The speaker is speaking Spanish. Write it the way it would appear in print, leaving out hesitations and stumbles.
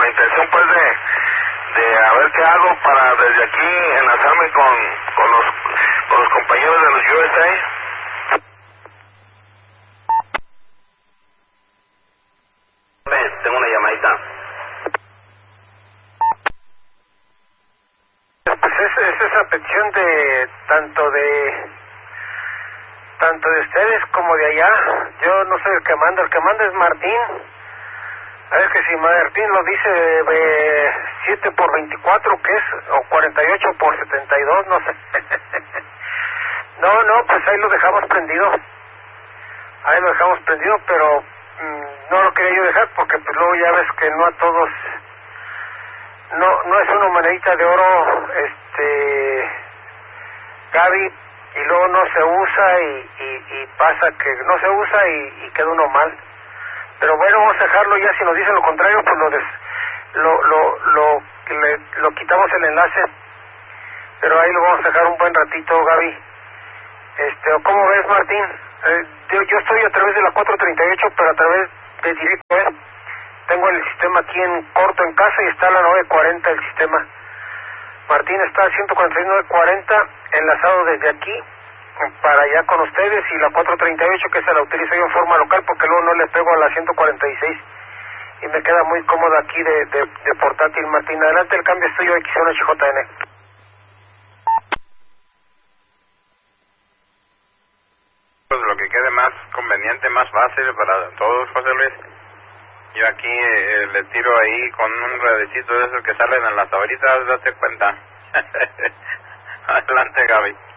la intención pues de a ver qué hago para desde aquí enlazarme con los compañeros de los USA. Tengo una llamadita. Pues es esa petición de tanto de ustedes como de allá. Yo no soy el que manda es Martín. A ver que si Martín lo dice 7 por 24, ¿qué es? O 48 por 72, no sé. No, pues ahí lo dejamos prendido. Pero no lo quería yo dejar porque pues luego ya ves que no a todos, no es una monedita de oro, Gaby, y luego no se usa y pasa que no se usa y queda uno mal. Pero bueno, vamos a dejarlo ya. Si nos dicen lo contrario, pues lo quitamos el enlace. Pero ahí lo vamos a dejar un buen ratito, Gaby. ¿Cómo ves, Martín? Yo estoy a través de la 438, pero a través de directo, Tengo el sistema aquí en corto en casa y está a la 940 el sistema. Martín está a 149.40 enlazado desde aquí para allá con ustedes, y la 438 que se la utilizo yo en forma local porque luego no le pego a la 146 y me queda muy cómodo aquí de portátil. Martín, adelante, el cambio es tuyo, X1HJN. Pues lo que quede más conveniente, más fácil para todos, José Luis. Yo aquí le tiro ahí con un radicito de esos que salen en las tablitas, date cuenta. Adelante, Gaby.